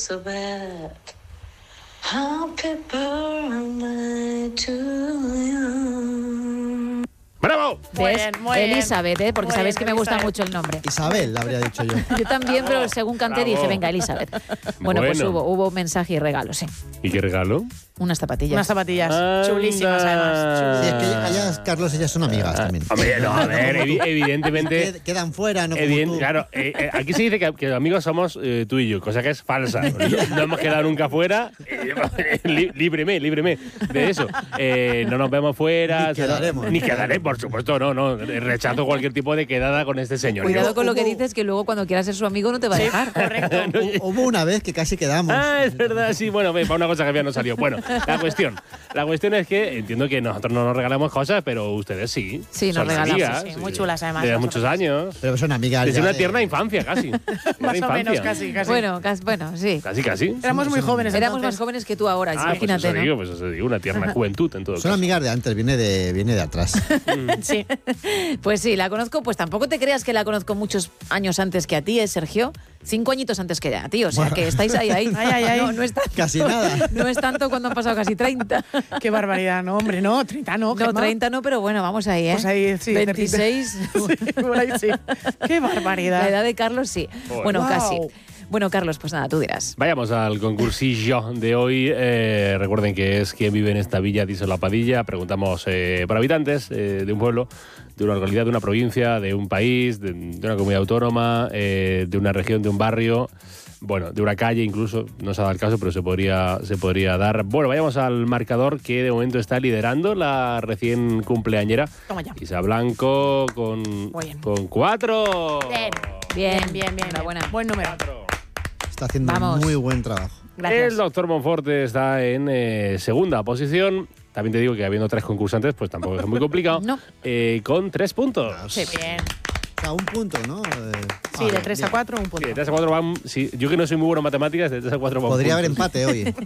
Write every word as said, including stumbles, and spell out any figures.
Elizabeth. Happy birthday to you. ¡Bravo! Muy bien, muy bien. Elizabeth, ¿eh? Porque Muy sabéis bien, que me gusta Elizabeth. mucho el nombre. Isabel, habría dicho yo. Yo también, pero según canté Bravo. dije, venga, Elizabeth. Bueno, pues Bueno. hubo, hubo mensaje y regalo, sí. ¿Y qué regalo? Unas zapatillas. Unas zapatillas Anda. chulísimas, además. Sí, es que ellas, Carlos, ellas son amigas también. Hombre, no, a ver, evi- evidentemente... Qued- Quedan fuera, no como Evident- tú. claro, eh, eh, aquí se dice que, que amigos somos eh, tú y yo, cosa que es falsa. No, no hemos quedado nunca fuera. Eh, li- líbreme, líbreme de eso. Eh, no nos vemos fuera. Ni quedaremos. Ni quedaré, por supuesto, no, no. Rechazo cualquier tipo de quedada con este señor. Cuidado Yo- con lo que hubo- dices, que luego cuando quieras ser su amigo no te va a dejar. Correcto. Hu- Hubo una vez que casi quedamos. Ah, es verdad, sí, bueno, ve, para una cosa que había no salió. Bueno, la cuestión. La cuestión es que entiendo que nosotros no nos regalamos cosas, pero ustedes sí. Sí, nos Son regalamos, amigas, sí, muy chulas, además, De nosotros. muchos años. Pero son amigas. Desde ya una de- tierna infancia, casi. Más Tierna o menos, infancia. casi, casi. Bueno, cas- bueno, sí. Casi, casi. Éramos muy jóvenes Éramos entonces. más jóvenes que tú ahora, Ah, pues imagínate, eso ¿no? digo, pues eso digo, una tierna juventud en todo Son caso. amigas de antes, viene de, viene de atrás. Sí. Pues sí, la conozco, pues tampoco te creas que la conozco muchos años antes que a ti, ¿eh, Sergio? Cinco añitos antes que a ti, o sea Bueno. que estáis ahí, ahí. Ay, ay, ay. No, no es tanto, Casi nada. no es tanto cuando han pasado casi treinta. Qué barbaridad, no, hombre, no, treinta no. No, Gemma. treinta no, pero bueno, vamos ahí, ¿eh? Pues ahí, sí, veintiséis. Sí, por ahí sí. Qué barbaridad. La edad de Carlos, sí. Joder. Bueno, Wow. casi. Bueno, Carlos, pues nada, tú dirás. Vayamos al concursillo de hoy. Eh, recuerden que es quién vive en esta villa, dice la Padilla. Preguntamos eh, por habitantes eh, de un pueblo, de una localidad, de una provincia, de un país, de, de una comunidad autónoma, eh, de una región, de un barrio, bueno, de una calle incluso. No se ha dado el caso, pero se podría, se podría dar. Bueno, vayamos al marcador que de momento está liderando la recién cumpleañera. Toma ya. Isa Blanco con, Muy bien. con cuatro. Bien. Bien, Bien, bien, bien. enhorabuena. Buen número. Está haciendo Vamos. muy buen trabajo. Gracias. El doctor Monforte está en eh, segunda posición. También te digo que habiendo tres concursantes, pues tampoco es muy complicado. No. Eh, con tres puntos. Sí, bien. O sea, un punto, ¿no? Eh, Sí, ah, de tres a bien. cuatro, un Sí, punto. de tres a cuatro van. Sí, yo que no soy muy bueno en matemáticas, de tres a cuatro van. Podría haber puntos. empate hoy.